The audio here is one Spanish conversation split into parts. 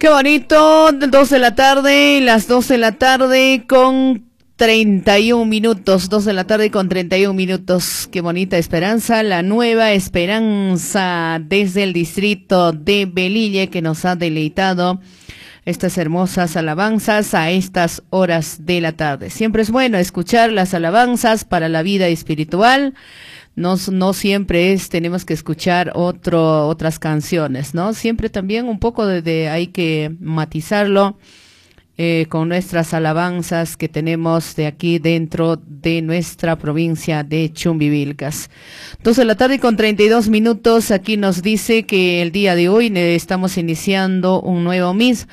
Qué bonito, 2 de la tarde, las 2 de la tarde con 31 minutos, 2 de la tarde con 31 minutos. Qué bonita esperanza, la nueva esperanza desde el distrito de Velille que nos ha deleitado estas hermosas alabanzas a estas horas de la tarde. Siempre es bueno escuchar las alabanzas para la vida espiritual. No siempre tenemos que escuchar otras canciones, ¿no? Siempre también un poco hay que matizarlo con nuestras alabanzas que tenemos de aquí dentro de nuestra provincia de Chumbivilcas. 2 de la tarde con 32 minutos, aquí nos dice que el día de hoy estamos iniciando un nuevo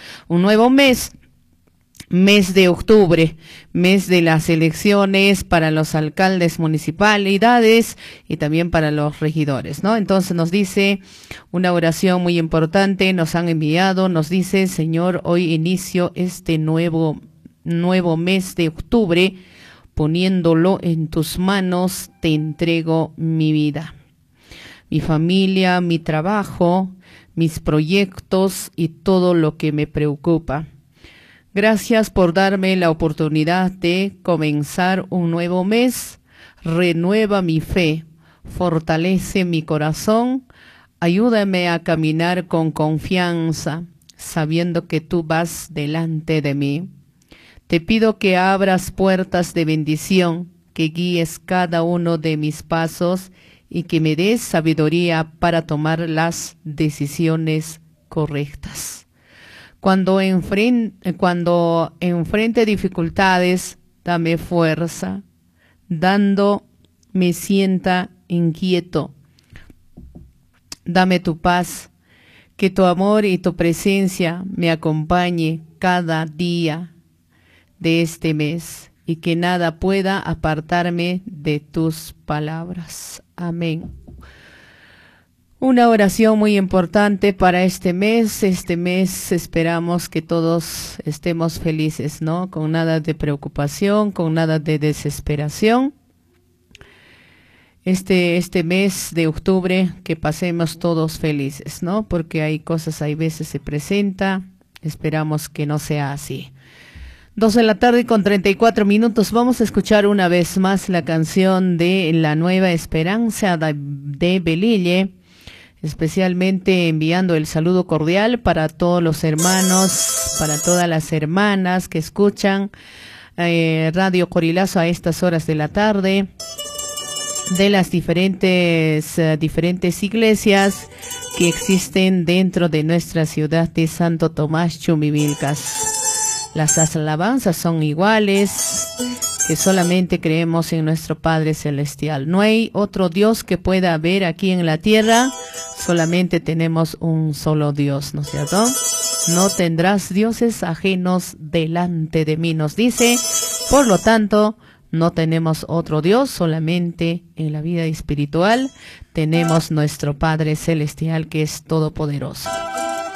mes de octubre, mes de las elecciones para los alcaldes, municipalidades y también para los regidores, ¿no? Entonces nos dice una oración muy importante, nos han enviado, nos dice: Señor, hoy inicio este nuevo mes de octubre, poniéndolo en tus manos, te entrego mi vida, mi familia, mi trabajo, mis proyectos y todo lo que me preocupa. Gracias por darme la oportunidad de comenzar un nuevo mes. Renueva mi fe, fortalece mi corazón, ayúdame a caminar con confianza, sabiendo que tú vas delante de mí. Te pido que abras puertas de bendición, que guíes cada uno de mis pasos y que me des sabiduría para tomar las decisiones correctas. Cuando enfrente dificultades, dame fuerza, me sienta inquieto. Dame tu paz, que tu amor y tu presencia me acompañe cada día de este mes y que nada pueda apartarme de tus palabras. Amén. Una oración muy importante para este mes. Este mes esperamos que todos estemos felices, ¿no? Con nada de preocupación, con nada de desesperación. Este mes de octubre que pasemos todos felices, ¿no? Porque hay veces se presenta. Esperamos que no sea así. 2 de la tarde con 34 minutos. Vamos a escuchar una vez más la canción de La Nueva Esperanza de Velille. Especialmente enviando el saludo cordial para todos los hermanos, para todas las hermanas que escuchan Radio Corilazo a estas horas de la tarde, de las diferentes iglesias que existen dentro de nuestra ciudad de Santo Tomás, Chumbivilcas. Las alabanzas son iguales, que solamente creemos en nuestro Padre Celestial. No hay otro Dios que pueda haber aquí en la tierra. Solamente tenemos un solo Dios, ¿no es cierto? No tendrás dioses ajenos delante de mí, nos dice. Por lo tanto, no tenemos otro Dios, solamente en la vida espiritual tenemos nuestro Padre Celestial que es todopoderoso.